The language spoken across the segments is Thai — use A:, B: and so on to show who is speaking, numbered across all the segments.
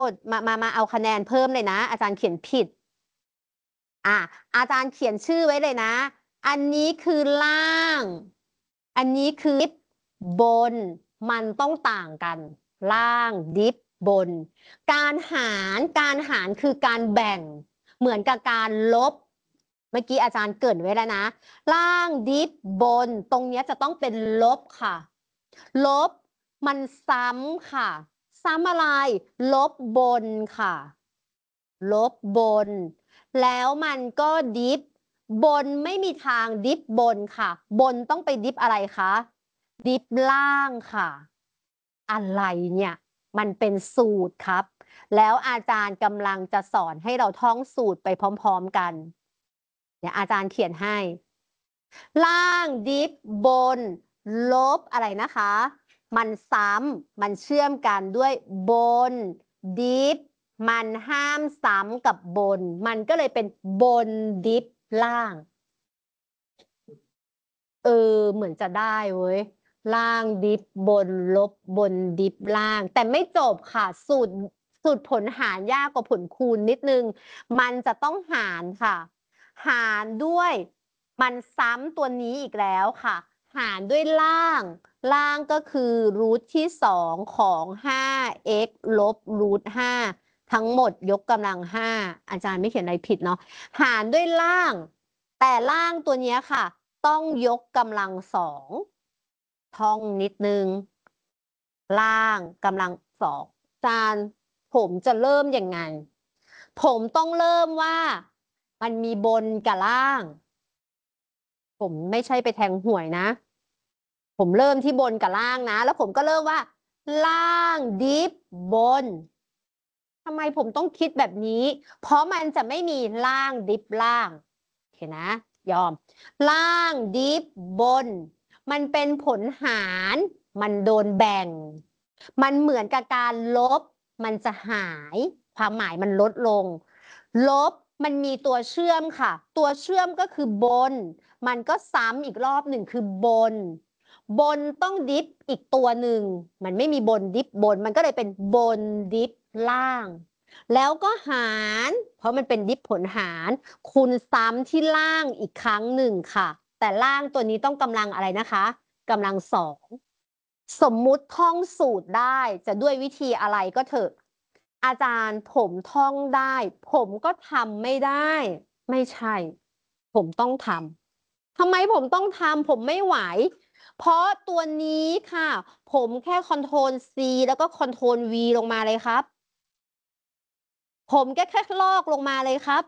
A: มาเอาคะแนนเพิ่มเลยนะอาจารย์เขียนผิดอาจารย์เขียนชื่อไว้เลยนะอันนี้คือล่างอันนี้คือดิฟบนมันต้องต่างกันล่างดิฟบนการหารคือการแบ่งเหมือนกับการลบเมื่อกี้อาจารย์เกริ่นไว้แล้วนะล่างดิฟบนตรงนี้จะต้องเป็นลบค่ะลบมันซ้ำค่ะซ้ำอะไรลบบนค่ะลบบนแล้วมันก็ดิฟบนไม่มีทางดิฟบนค่ะบนต้องไปดิฟอะไรคะดิฟล่างค่ะอะไรเนี่ยมันเป็นสูตรครับแล้วอาจารย์กำลังจะสอนให้เราท่องสูตรไปพร้อมๆกันเดี๋ยวอาจารย์เขียนให้ล่างดิฟบนลบอะไรนะคะมันซ้ำมันเชื่อมกันด้วยบนดิฟมันห้ามซ้ำกับบนมันก็เลยเป็นบนดิฟล่างเหมือนจะได้เว้ยล่างดิฟบนลบบนดิฟล่างแต่ไม่จบค่ะสูตรผลหารยากกว่าผลคูณนิดนึงมันจะต้องหารค่ะหารด้วยมันซ้ำตัวนี้อีกแล้วค่ะหารด้วยล่างก็คือรูทที่2ของ 5x ลบรูท5ทั้งหมดยกกำลัง5อาจารย์ไม่เขียนอะไรผิดเนาะหารด้วยล่างแต่ล่างตัวนี้ค่ะต้องยกกำลัง2ท่องนิดนึงล่างกำลัง2อาจารย์ผมจะเริ่มยังไงผมต้องเริ่มว่ามันมีบนกับล่างผมไม่ใช่ไปแทงหวยนะผมเริ่มที่บนกับล่างนะแล้วผมก็เริ่มว่าล่างดิฟบนทำไมผมต้องคิดแบบนี้เพราะมันจะไม่มีล่างดิฟล่างโอเคนะยอมล่างดิฟบนมันเป็นผลหารมันโดนแบ่งมันเหมือนกับการลบมันจะหายความหมายมันลดลงลบมันมีตัวเชื่อมค่ะตัวเชื่อมก็คือบนมันก็ซ้ำอีกรอบหนึ่งคือบนต้องดิฟอีกตัวหนึ่งมันไม่มีบนดิฟบนมันก็เลยเป็นบนดิฟล่างแล้วก็หารเพราะมันเป็นดิฟผลหารคูณซ้ำที่ล่างอีกครั้งหนึ่งค่ะแต่ล่างตัวนี้ต้องกำลังอะไรนะคะกำลัง2สมมุติท่องสูตรได้จะด้วยวิธีอะไรก็เถอะอาจารย์ผมท่องได้ผมก็ทำไม่ได้ไม่ใช่ผมต้องทำทำไมผมต้องทำผมไม่ไหวเพราะตัวนี้ค่ะผมแค่คอนโทรล C แล้วก็คอนโทรล V ลงมาเลยครับผมแค่ลอกลงมาเลยครับ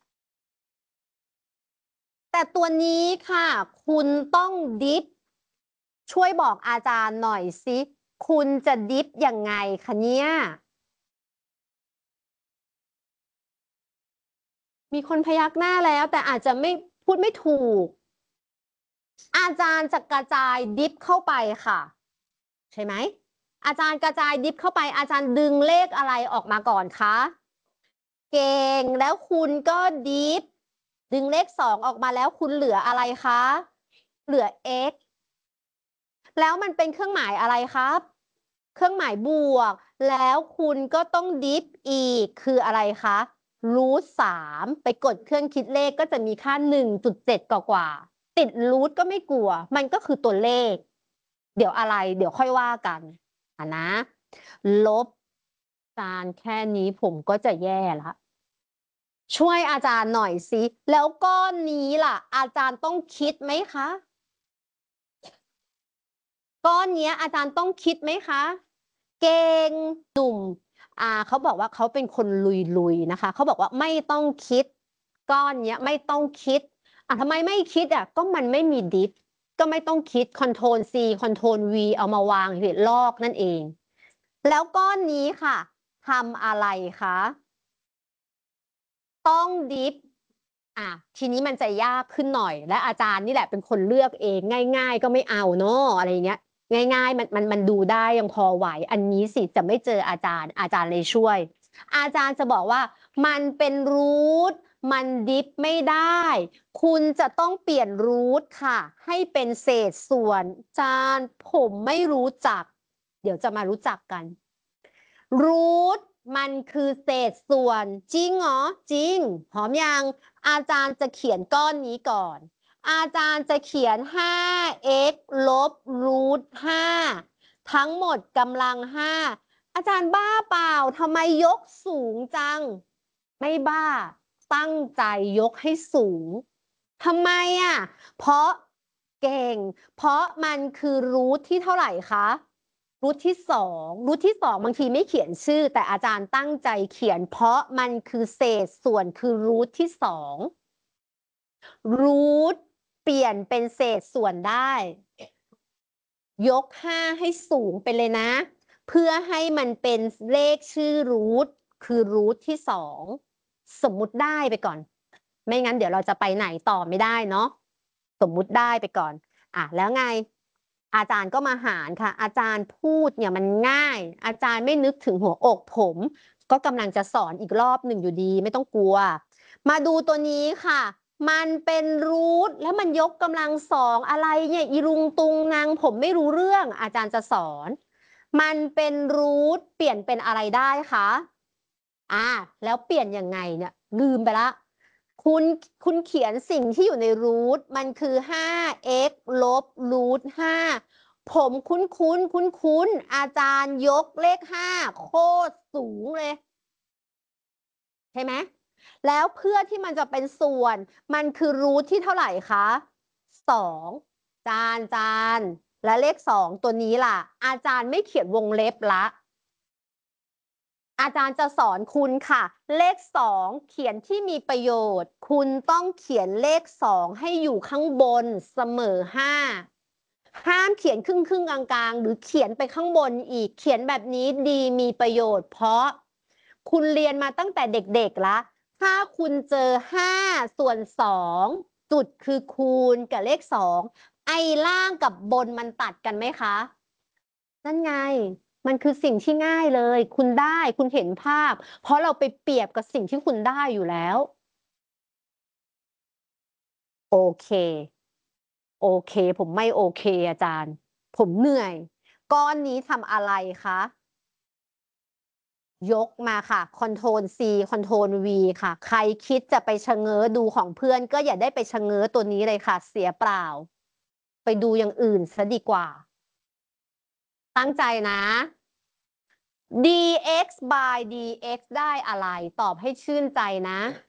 A: แต่ตัวนี้ค่ะคุณต้องดิฟช่วยบอกอาจารย์หน่อยสิคุณจะดิฟยังไงคะเนี่ยมีคนพยักหน้าแล้วแต่อาจจะไม่พูดไม่ถูกอาจารย์จะกระจายดิฟเข้าไปค่ะใช่ไหมอาจารย์กระจายดิฟเข้าไปอาจารย์ดึงเลขอะไรออกมาก่อนคะเก่งแล้วคุณก็ดิฟดึงเลข2ออกมาแล้วคุณเหลืออะไรคะเหลือ x แล้วมันเป็นเครื่องหมายอะไรครับเครื่องหมายบวกแล้วคุณก็ต้องดิฟอีกคืออะไรคะรูท3ไปกดเครื่องคิดเลขก็จะมีค่า 1.7 กว่าติดรูทก็ไม่กลัวมันก็คือตัวเลขเดี๋ยวอะไรเดี๋ยวค่อยว่ากันนะลบจานแค่นี้ผมก็จะแย่ละช่วยอาจารย์หน่อยสิแล้วก้อนนี้ล่ะอาจารย์ต้องคิดไหมคะก้อนนี้อาจารย์ต้องคิดไหมคะเก่งหนุ่มเขาบอกว่าเขาเป็นคนลุยๆนะคะเขาบอกว่าไม่ต้องคิดก้อนนี้ไม่ต้องคิดทำไมไม่คิดก็มันไม่มีดิฟก็ไม่ต้องคิดคอนโทรล C คอนโทรล V เอามาวางหรือลอกนั่นเองแล้วก้อนนี้ค่ะทำอะไรคะต้องดิฟทีนี้มันจะยากขึ้นหน่อยและอาจารย์นี่แหละเป็นคนเลือกเองง่ายๆก็ไม่เอาเนาะอะไรเงี้ยง่ายๆมันดูได้ยังพอไหวอันนี้สิจะไม่เจออาจารย์เลยช่วยอาจารย์จะบอกว่ามันเป็นรูทมันดิฟไม่ได้คุณจะต้องเปลี่ยนรูทค่ะให้เป็นเศษส่วนอาจารย์ผมไม่รู้จักเดี๋ยวจะมารู้จักกันรูทมันคือเศษส่วนจริงเหรอจริงพร้อมยังอาจารย์จะเขียนก้อนนี้ก่อน อาจารย์จะเขียน 5x ลบรูท5ทั้งหมดกำลัง5อาจารย์บ้าเปล่าทำไมยกสูงจัง ไม่บ้า ตั้งใจยกให้สูงทำไมอ่ะเพราะเก่ง เพราะมันคือรูทที่เท่าไหร่คะรูทที่2บางทีไม่เขียนชื่อ แต่อาจารย์ตั้งใจเขียน เพราะมันคือเศษส่วนคือรูทที่2รูทเปลี่ยนเป็นเศษส่วนได้ ยก5ให้สูงไปเลยนะ เพื่อให้มันเป็นเลขชื่อรูทคือรูทที่2สมมุติได้ไปก่อน ไม่งั้นเดี๋ยวเราจะไปไหนต่อไม่ได้เนาะสมมุติได้ไปก่อนแล้วไง อาจารย์ก็มาหารค่ะ อาจารย์พูดเนี่ยมันง่าย อาจารย์ไม่นึกถึงหัวอกผม ก็กำลังจะสอนอีกรอบหนึ่งอยู่ดีไม่ต้องกลัว มาดูตัวนี้ค่ะ มันเป็นรูทแล้วมันยกกำลัง2อะไรเนี่ยอีรุงตุงนางผมไม่รู้เรื่องอาจารย์จะสอน มันเป็นรูทเปลี่ยนเป็นอะไรได้คะแล้วเปลี่ยนยังไงเนี่ยลืมไปละคุณเขียนสิ่งที่อยู่ในรูทมันคือ 5x ลบรูท5ผมคุ้นอาจารย์ยกเลข5โคตรสูงเลยใช่ไหมแล้วเพื่อที่มันจะเป็นส่วนมันคือรูทที่เท่าไหร่คะ2จานและเลข2ตัวนี้ล่ะอาจารย์ไม่เขียนวงเล็บละอาจารย์จะสอนคุณค่ะ เลข2เขียนที่มีประโยชน์ คุณต้องเขียนเลข2ให้อยู่ข้างบนเสมอ5ห้ามเขียนครึ่งกลางหรือเขียนไปข้างบนอีกเขียนแบบนี้ดีมีประโยชน์ เพราะคุณเรียนมาตั้งแต่เด็กๆแล้วถ้าคุณเจอ5ส่วน2จุดคือคูณกับเลข2ไอ้ล่างกับบนมันตัดกันไหมคะนั่นไงมันคือสิ่งที่ง่ายเลย คุณได้ คุณเห็นภาพ เพราะเราไปเปรียบกับสิ่งที่คุณได้อยู่แล้ว โอเค โอเค ผมไม่โอเคอาจารย์ ผมเหนื่อย ก้อนนี้ทำอะไรคะ ยกมาค่ะ Ctrl+C Ctrl+V ค่ะ ใครคิดจะไปชะเง้อดูของเพื่อนก็อย่าได้ไปชะเง้อตัวนี้เลยค่ะ เสียเปล่า ไปดูอย่างอื่นซะดีกว่า ตั้งใจนะ dx by dx ได้อะไร ตอบให้ชื่นใจนะ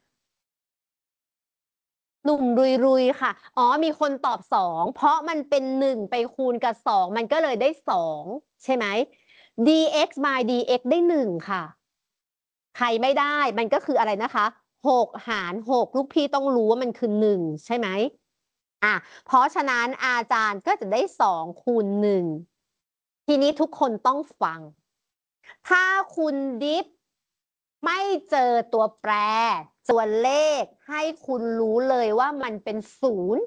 A: หนุ่มรุยค่ะ มีคนตอบ2เพราะมันเป็น1ไปคูณกับ2มันก็เลยได้2ใช่ไหม dx by dx ได้1ค่ะ ใครไม่ได้ มันก็คืออะไรนะคะ6หาร6ลูกพี่ต้องรู้ว่ามันคือ1ใช่ไหมเพราะฉะนั้นอาจารย์ก็จะได้2คูณ1ทีนี้ทุกคนต้องฟัง ถ้าคุณดิฟไม่เจอตัวแปรตัวเลขให้คุณรู้เลยว่ามันเป็น0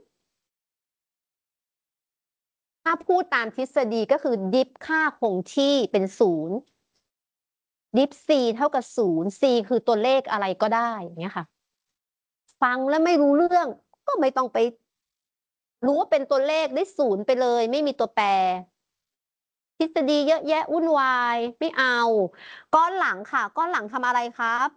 A: ถ้าพูดตามทฤษฎีก็คือดิฟค่าคงที่เป็น0ดิฟ c เท่ากับ0 c คือตัวเลขอะไรก็ได้อย่างเงี้ยค่ะฟังแล้วไม่รู้เรื่องก็ไม่ต้องไปรู้ว่าเป็นตัวเลขได้0ไปเลยไม่มีตัวแปรทฤษฎีเยอะแยะวุ่นวายไม่เอาก้อนหลังค่ะก้อนหลังทำอะไรครับ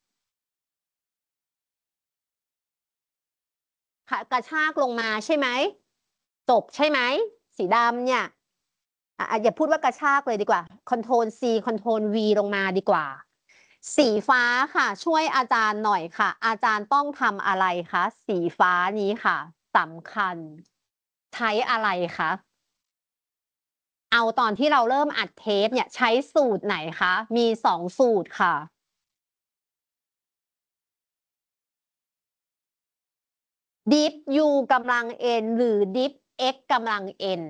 A: กระชากลงมาใช่ไหมจบใช่ไหมสีดำเนี่ยอย่าพูดว่ากระชากเลยดีกว่า Ctrl+C Ctrl+V ลงมาดีกว่า สีฟ้าค่ะ ช่วยอาจารย์หน่อยค่ะ อาจารย์ต้องทำอะไรคะสีฟ้านี้ค่ะสำคัญ ใช้อะไรคะเอาตอนที่เราเริ่มอัดเทปเนี่ยใช้สูตรไหนคะมี2สูตรค่ะดิฟ u กำลัง n หรือดิฟ x กำลัง n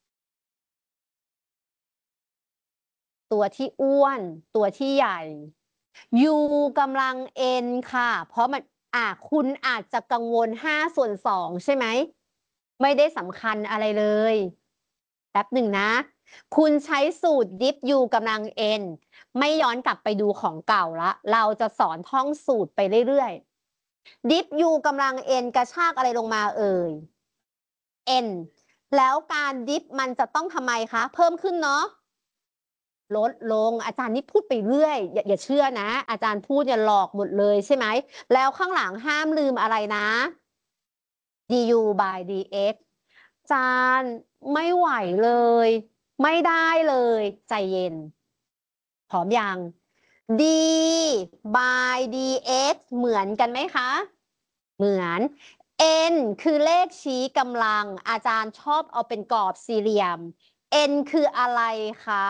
A: ตัวที่อ้วนตัวที่ใหญ่ u กำลัง n ค่ะเพราะมันคุณอาจจะกังวล5ส่วน2ใช่ไหมไม่ได้สำคัญอะไรเลยแป๊บหนึ่งนะคุณใช้สูตร diff u กำลัง n ไม่ย้อนกลับไปดูของเก่าละเราจะสอนท่องสูตรไปเรื่อยๆ diff u กำลัง n กระชากอะไรลงมาเอ่ย n แล้วการดิฟมันจะต้องทำไมคะเพิ่มขึ้นเนาะลดลงอาจารย์นี่พูดไปเรื่อยอย่าเชื่อนะอาจารย์พูดเนี่ยหลอกหมดเลยใช่ไหมแล้วข้างหลังห้ามลืมอะไรนะ du by dx อาจารย์ไม่ไหวเลยไม่ได้เลยใจเย็นพร้อมยัง d by dx เหมือนกันไหมคะเหมือน n คือเลขชี้กำลังอาจารย์ชอบเอาเป็นกรอบสี่เหลี่ยม n คืออะไรคะ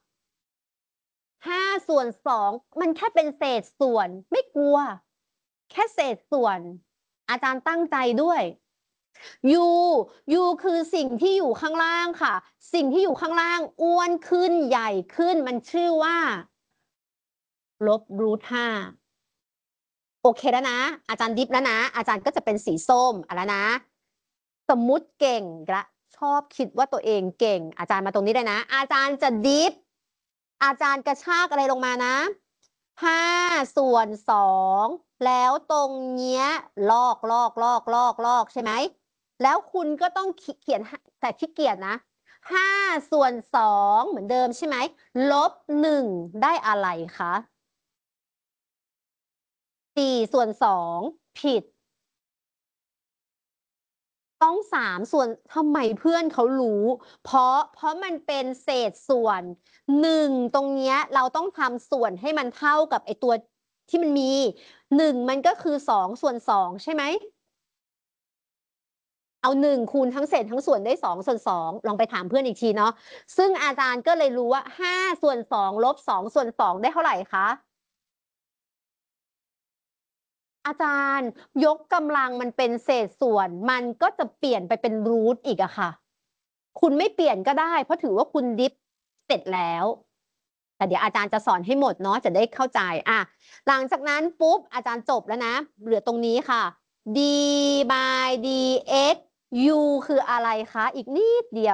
A: 5/2มันแค่เป็นเศษส่วนไม่กลัวแค่เศษส่วนอาจารย์ตั้งใจด้วย u u คือสิ่งที่อยู่ข้างล่างค่ะสิ่งที่อยู่ข้างล่างอ้วนขึ้นใหญ่ขึ้นมันชื่อว่าลบรูท 5โอเคแล้วนะอาจารย์ดิฟแล้วนะอาจารย์ก็จะเป็นสีส้มอะไรนะสมมุติเก่งละชอบคิดว่าตัวเองเก่งอาจารย์มาตรงนี้เลยนะอาจารย์จะดิฟอาจารย์กระชากอะไรลงมานะ5/2แล้วตรงเนี้ยลอกใช่ไหมแล้วคุณก็ต้องเขียนแต่ขี้เกียจนะ5/2เหมือนเดิมใช่ไหม-1ได้อะไรคะ4/2ผิด ต้อง3/3ทำไมเพื่อนเขารู้เพราะมันเป็นเศษส่วน1ตรงเนี้ยเราต้องทำส่วนให้มันเท่ากับไอตัวที่มันมี1มันก็คือ2/2ใช่ไหมเอา1คูณทั้งเศษทั้งส่วนได้2/2ลองไปถามเพื่อนอีกทีเนาะซึ่งอาจารย์ก็เลยรู้ว่า5/2ลบ2/2ได้เท่าไหร่คะอาจารย์ยกกำลังมันเป็นเศษส่วนมันก็จะเปลี่ยนไปเป็นรูทอีกอะค่ะ คุณไม่เปลี่ยนก็ได้เพราะถือว่าคุณดิฟเสร็จแล้วแต่เดี๋ยวอาจารย์จะสอนให้หมดเนาะจะได้เข้าใจอ่ะหลังจากนั้นปุ๊บอาจารย์จบแล้วนะเหลือตรงนี้ค่ะ d by dx u คืออะไรคะอีกนิดเดียว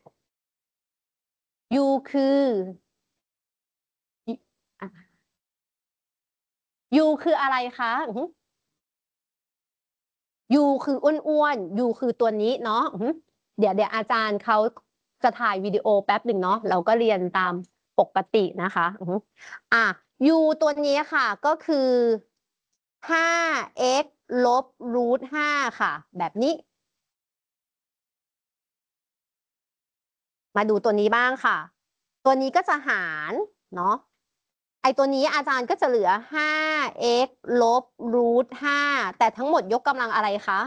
A: u คืออ่ะ u คืออะไรคะยูคืออ้วนๆยูคือตัวนี้เนาะเดี๋ยวอาจารย์เขาจะถ่ายวิดีโอแป๊บหนึ่งเนาะเราก็เรียนตามปกตินะคะอ่ะยูตัวนี้ค่ะก็คือ 5x ลบรูท 5ค่ะแบบนี้มาดูตัวนี้บ้างค่ะตัวนี้ก็จะหารเนาะไอตัวนี้อาจารย์ก็จะเหลือ 5x ลบรูท 5แต่ทั้งหมดยกกำลังอะไรคะ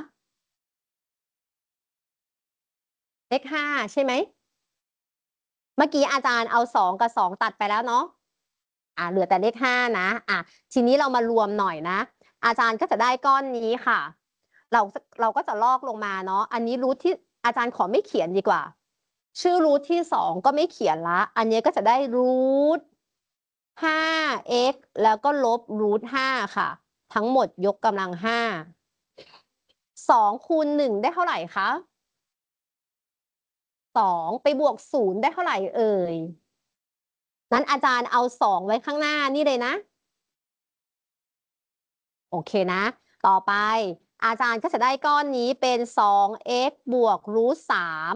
A: เลข5ใช่ไหม เมื่อกี้อาจารย์เอา2 กับ 2ตัดไปแล้วเนาะเหลือแต่เลข5นะทีนี้เรามารวมหน่อยนะอาจารย์ก็จะได้ก้อนนี้ค่ะเราเราก็จะลอกลงมาเนาะอันนี้รูทที่อาจารย์ขอไม่เขียนดีกว่าชื่อรูทที่2ก็ไม่เขียนละอันนี้ก็จะได้รูท 5x แล้วก็ลบรูท 5ค่ะทั้งหมดยกกำลัง5 2คูณ1ได้เท่าไหร่คะ2ไปบวก0ได้เท่าไหร่เอ่ย นั้นอาจารย์เอา2ไว้ข้างหน้านี่เลยนะโอเคนะต่อไปอาจารย์ก็จะได้ก้อนนี้เป็น 2x บวกรูท 3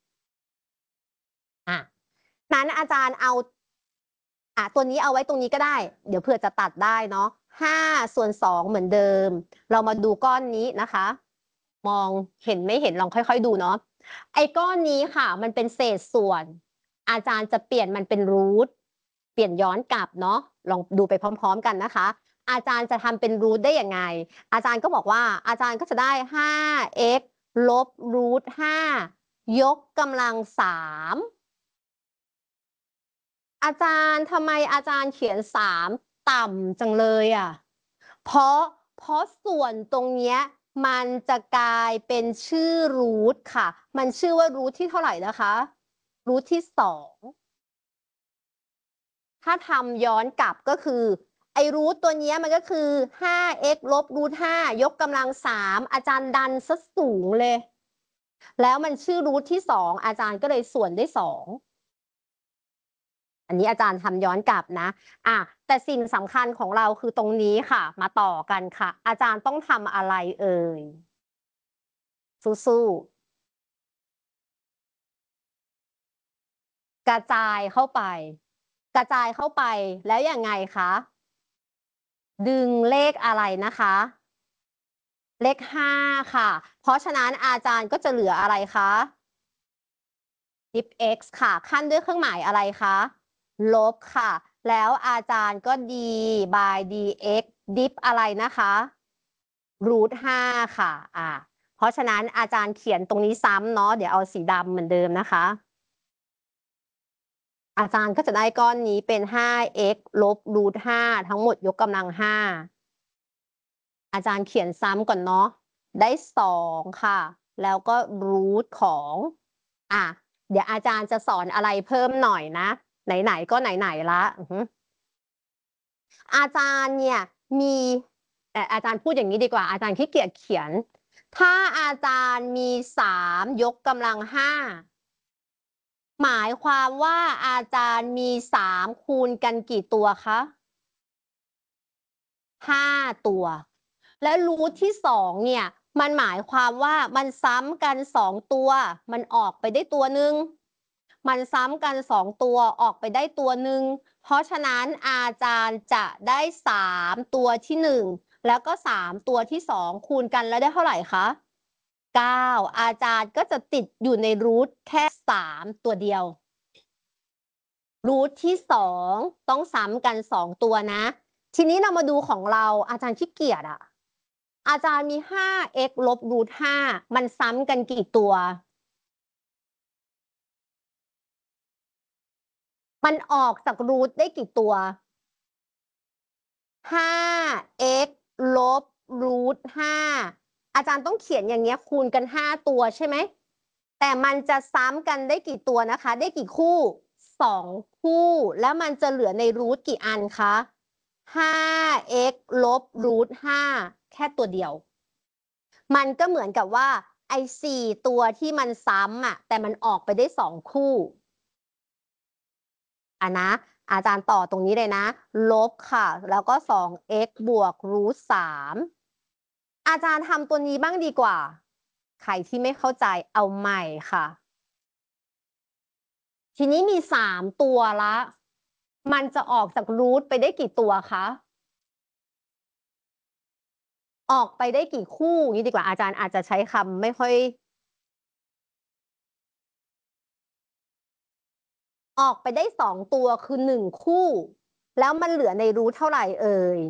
A: อ่ะนั้นอาจารย์เอาตัวนี้เอาไว้ตรงนี้ก็ได้เดี๋ยวเผื่อจะตัดได้เนาะ5/2เหมือนเดิมเรามาดูก้อนนี้นะคะมองเห็นไม่เห็นลองค่อยๆดูเนาะไอ้ก้อนนี้ค่ะมันเป็นเศษส่วนอาจารย์จะเปลี่ยนมันเป็นรูทเปลี่ยนย้อนกลับเนาะลองดูไปพร้อมๆกันนะคะอาจารย์จะทำเป็นรูทได้ยังไงอาจารย์ก็บอกว่าอาจารย์ก็จะได้ 5x ลบรูท 5ยกกำลัง3อาจารย์ทำไมอาจารย์เขียน3ต่ำจังเลยอ่ะเพราะเพราะส่วนตรงเนี้ยมันจะกลายเป็นชื่อรูทค่ะมันชื่อว่ารูทที่เท่าไหร่นะคะรูทที่2ถ้าทำย้อนกลับก็คือไอ้รูทตัวนี้มันก็คือ 5x ลบรูท 5ยกกำลัง3อาจารย์ดันซะสูงเลยแล้วมันชื่อรูทที่2อาจารย์ก็เลยส่วนด้วย2อันนี้อาจารย์ทำย้อนกลับนะแต่สิ่งสำคัญของเราคือตรงนี้ค่ะมาต่อกันค่ะอาจารย์ต้องทำอะไรเอ่ยสู้ๆกระจายเข้าไปกระจายเข้าไปแล้วยังไงคะดึงเลขอะไรนะคะเลข5ค่ะเพราะฉะนั้นอาจารย์ก็จะเหลืออะไรคะdiff x ค่ะขั้นด้วยเครื่องหมายอะไรคะลบค่ะแล้วอาจารย์ก็ d by dx diff อะไรนะคะรูท5ค่ะเพราะฉะนั้นอาจารย์เขียนตรงนี้ซ้ำเนาะเดี๋ยวเอาสีดำเหมือนเดิมนะคะอาจารย์ก็จะได้ก้อนนี้เป็น 5x ลบรูท5ทั้งหมดยกกำลัง5อาจารย์เขียนซ้ำก่อนเนาะได้2ค่ะแล้วก็รูทของเดี๋ยวอาจารย์จะสอนอะไรเพิ่มหน่อยนะไหนๆก็ไหนๆละอาจารย์เนี่ยมีอาจารย์พูดอย่างนี้ดีกว่าอาจารย์ขี้เกียจเขียนถ้าอาจารย์มี3ยกกำลัง5หมายความว่าอาจารย์มี3คูณกันกี่ตัวคะ5ตัวและรูทที่2เนี่ยมันหมายความว่ามันซ้ำกัน2ตัวมันออกไปได้ตัวหนึ่งมันซ้ำกัน2ตัวออกไปได้ตัวหนึ่งเพราะฉะนั้นอาจารย์จะได้3ตัวที่1แล้วก็3ตัวที่2คูณกันแล้วได้เท่าไหร่คะ9อาจารย์ก็จะติดอยู่ในรูทแค่3ตัวเดียวรูทที่2ต้องซ้ำกัน2ตัวนะทีนี้เรามาดูของเราอาจารย์ขี้เกียจอาจารย์มี 5x ลบรูท5มันซ้ำกันกี่ตัวมันออกจากรูทได้กี่ตัว 5x ลบรูท5อาจารย์ต้องเขียนอย่างเงี้ยคูณกัน5ตัวใช่ไหมแต่มันจะซ้ำกันได้กี่ตัวนะคะได้กี่คู่2คู่แล้วมันจะเหลือในรูทกี่อันคะ 5x ลบรูท5แค่ตัวเดียวมันก็เหมือนกับว่าไอ้4ตัวที่มันซ้ำแต่มันออกไปได้2คู่นะอาจารย์ต่อตรงนี้เลยนะลบค่ะแล้วก็ 2x บวกรูท3อาจารย์ทำตัวนี้บ้างดีกว่าใครที่ไม่เข้าใจเอาใหม่ค่ะทีนี้มี3ตัวละมันจะออกจากรูทไปได้กี่ตัวคะออกไปได้กี่คู่นี้ดีกว่าอาจารย์อาจจะใช้คำไม่ค่อยออกไปได้2ตัวคือ1คู่แล้วมันเหลือในรูทเท่าไหร่เอ่ย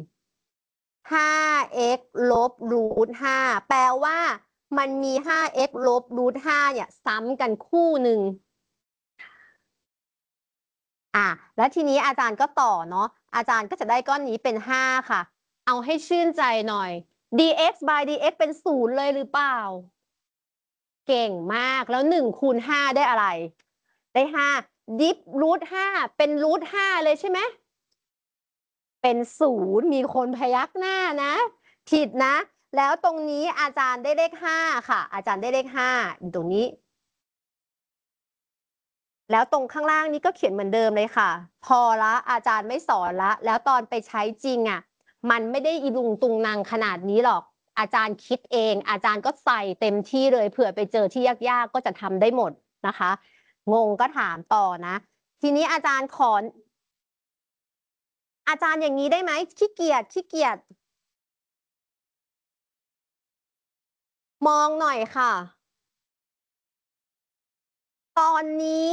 A: 5x ลบรูท5แปลว่ามันมี 5x ลบรูท5เนี่ยซ้ำกันคู่หนึ่งแล้วทีนี้อาจารย์ก็ต่อเนาะอาจารย์ก็จะได้ก้อนนี้เป็น5ค่ะเอาให้ชื่นใจหน่อย dx by dx เป็น0เลยหรือเปล่าเก่งมากแล้ว1คูณ5ได้อะไรได้5ดิฟรูท5เป็นรูท5เลยใช่ไหมเป็น0มีคนพยักหน้านะผิดนะแล้วตรงนี้อาจารย์ได้เลข5ค่ะอาจารย์ได้เลข5อยู่ตรงนี้แล้วตรงข้างล่างนี้ก็เขียนเหมือนเดิมเลยค่ะพอละอาจารย์ไม่สอนละแล้วตอนไปใช้จริงมันไม่ได้อีลุงตุงนางขนาดนี้หรอกอาจารย์คิดเองอาจารย์ก็ใส่เต็มที่เลยเผื่อไปเจอที่ยากๆก็จะทำได้หมดนะคะงงก็ถามต่อนะทีนี้อาจารย์ขออาจารย์อย่างนี้ได้ไหมขี้เกียจขี้เกียจมองหน่อยค่ะตอนนี้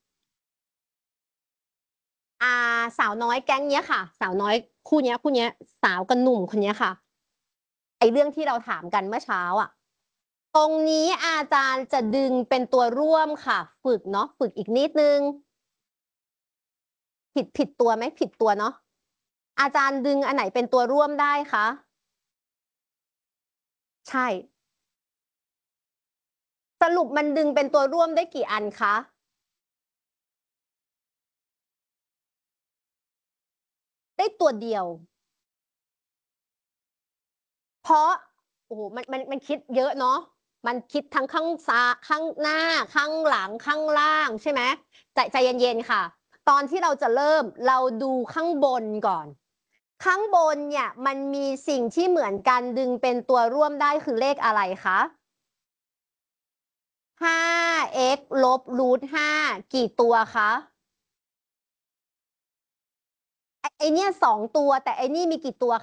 A: สาวน้อยแก๊งเนี้ยค่ะสาวน้อยคู่เนี้ยสาวกับหนุ่มคนเนี้ยค่ะไอเรื่องที่เราถามกันเมื่อเช้าตรงนี้อาจารย์จะดึงเป็นตัวร่วมค่ะฝึกเนาะฝึกอีกนิดนึงผิดตัวไหมผิดตัวเนาะอาจารย์ดึงอันไหนเป็นตัวร่วมได้คะใช่สรุปมันดึงเป็นตัวร่วมได้กี่อันคะได้ตัวเดียวเพราะโอ้โหมันคิดเยอะเนาะมันคิดทั้งข้างซ้ายข้างหน้าข้างหลังข้างล่างใช่ไหมใจเย็นๆค่ะตอนที่เราจะเริ่มเราดูข้างบนก่อนข้างบนเนี่ยมันมีสิ่งที่เหมือนกันดึงเป็นตัวร่วมได้คือเลขอะไรคะ5x ลบรูท5กี่ตัวคะเนี่ย2 ตัวแต่ไอ้นี่มีกี่ตัว